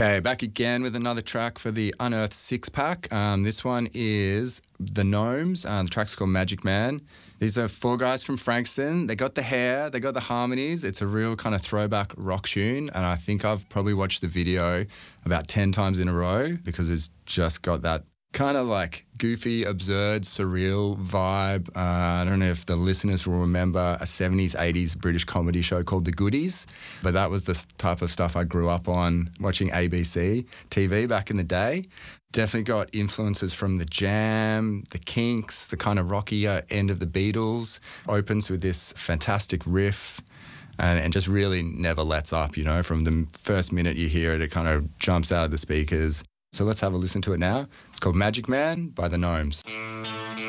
Okay, back again with another track for the Unearthed six-pack. This one is The Gnomes. The track's called Magic Man. These are four guys from Frankston. They got the hair, they got the harmonies. It's a real kind of throwback rock tune, and I think I've probably watched the video about 10 times in a row because it's just got that kind of like goofy, absurd, surreal vibe. I don't know if the listeners will remember a 70s, 80s British comedy show called The Goodies, but that was the type of stuff I grew up on watching ABC TV back in the day. Definitely got influences from The Jam, The Kinks, the kind of rockier end of the Beatles. Opens with this fantastic riff and just really never lets up, you know. From the first minute you hear it, it kind of jumps out of the speakers. So let's have a listen to it now. It's called Magic Man by The Gnomes.